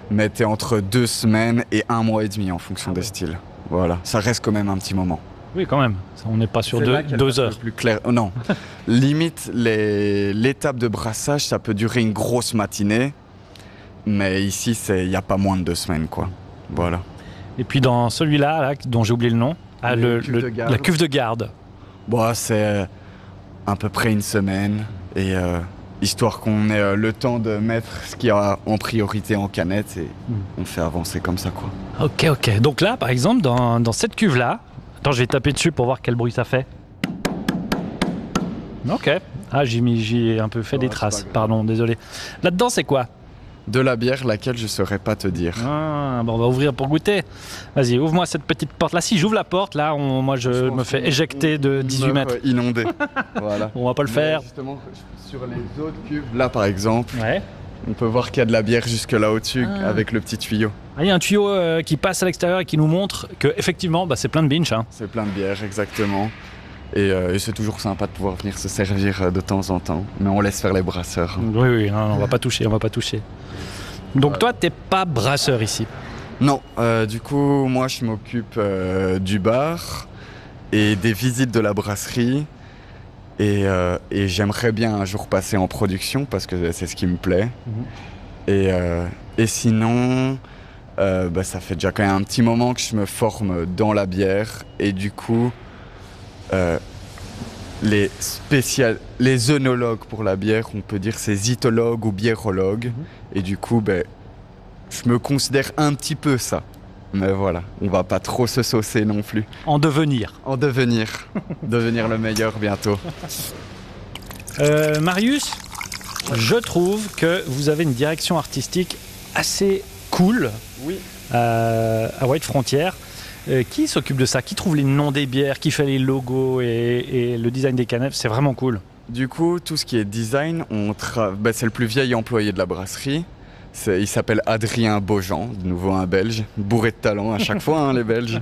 mais t'es entre 2 semaines et 1 mois et demi en fonction des styles. Voilà, ça reste quand même un petit moment. Oui, quand même. On n'est pas sur C'est là 2 heures. Plus clair. Oh, non, limite l'étape de brassage, ça peut durer une grosse matinée, mais ici il n'y a pas moins de 2 semaines, quoi. Voilà. Et puis dans celui-là, là, dont j'ai oublié le nom, la cuve de garde. Bon, c'est à peu près une semaine, et histoire qu'on ait le temps de mettre ce qu'il y a en priorité en canette, et on fait avancer comme ça, quoi. Ok. Donc là, par exemple, dans cette cuve-là, attends, je vais taper dessus pour voir quel bruit ça fait. Ok. Ah, j'ai un peu fait des traces. Pardon, désolé. Là-dedans, c'est quoi? De la bière, laquelle je ne saurais pas te dire. Ah, bon, on va ouvrir pour goûter. Vas-y, ouvre-moi cette petite porte. Là, si j'ouvre la porte, là, moi, je me fais éjecter de 18 mètres. Inondé. Voilà. On va pas le faire. Justement, sur les autres cuves, là par exemple, Ouais. on peut voir qu'il y a de la bière jusque là au-dessus avec le petit tuyau. Ah, il y a un tuyau qui passe à l'extérieur et qui nous montre que effectivement, c'est plein de binge. Hein. C'est plein de bière, exactement. Et c'est toujours sympa de pouvoir venir se servir de temps en temps. Mais on laisse faire les brasseurs. Oui, non, on va pas toucher. Donc toi, t'es pas brasseur ici? Non, du coup, moi je m'occupe du bar et des visites de la brasserie. Et j'aimerais bien un jour passer en production parce que c'est ce qui me plaît. Et sinon, ça fait déjà quand même un petit moment que je me forme dans la bière. Et du coup, les œnologues pour la bière, on peut dire c'est zytologues ou biérologues. Et du coup, je me considère un petit peu ça. Mais voilà, on va pas trop se saucer non plus. En devenir. Devenir le meilleur bientôt. Marius, je trouve que vous avez une direction artistique assez cool. Oui. À White Frontier. Qui s'occupe de ça? Qui trouve les noms des bières? Qui fait les logos et le design des canettes? C'est vraiment cool. Du coup, tout ce qui est design, c'est le plus vieil employé de la brasserie. Il s'appelle Adrien Beaujean, de nouveau un Belge, bourré de talent à chaque fois, les Belges.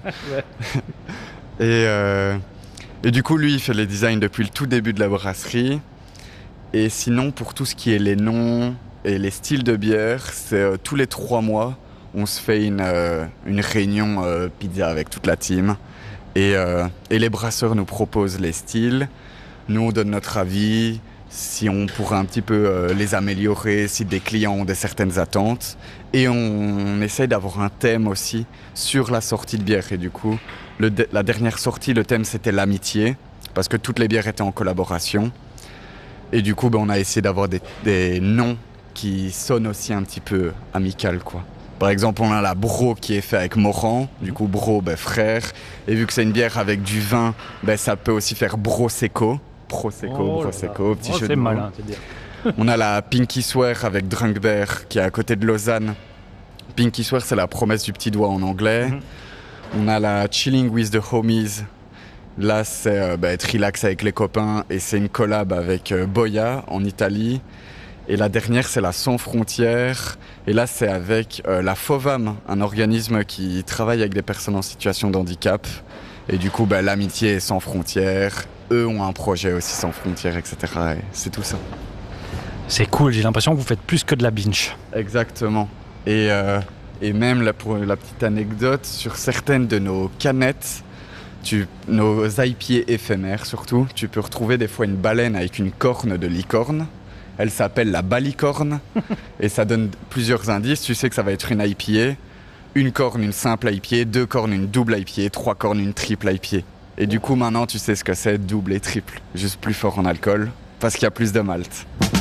Et du coup, lui, il fait les designs depuis le tout début de la brasserie. Et sinon, pour tout ce qui est les noms et les styles de bière, c'est tous les 3 mois, on se fait une réunion pizza avec toute la team. Et les brasseurs nous proposent les styles. Nous, on donne notre avis, si on pourrait un petit peu les améliorer, si des clients ont certaines attentes. Et on essaye d'avoir un thème aussi sur la sortie de bière. Et du coup, la dernière sortie, le thème, c'était l'amitié, parce que toutes les bières étaient en collaboration. Et du coup, on a essayé d'avoir des noms qui sonnent aussi un petit peu amical, quoi. Par exemple, on a la Bro qui est fait avec Moran, du coup Bro, frère. Et vu que c'est une bière avec du vin, ça peut aussi faire Prosecco. Prosecco, petit jeu de mots. C'est malin, c'est dire. On a la Pinky Swear avec Drunk Bear qui est à côté de Lausanne. Pinky Swear, c'est la promesse du petit doigt en anglais. On a la Chilling with the Homies. Là, c'est être relax avec les copains et c'est une collab avec Boya en Italie. Et la dernière, c'est la Sans Frontières. Et là, c'est avec la FOVAM, un organisme qui travaille avec des personnes en situation de handicap. Et du coup, l'amitié est sans frontières. Eux ont un projet aussi sans frontières, etc. Et c'est tout ça. C'est cool, j'ai l'impression que vous faites plus que de la binge. Exactement. Et même là, pour la petite anecdote, sur certaines de nos canettes, nos IPA éphémères surtout, tu peux retrouver des fois une baleine avec une corne de licorne. Elle s'appelle la balicorne et ça donne plusieurs indices. Tu sais que ça va être une IPA, une corne, une simple IPA, 2 cornes, une double IPA, 3 cornes, une triple IPA. Et du coup, maintenant, tu sais ce que c'est, double et triple. Juste plus fort en alcool, parce qu'il y a plus de malt.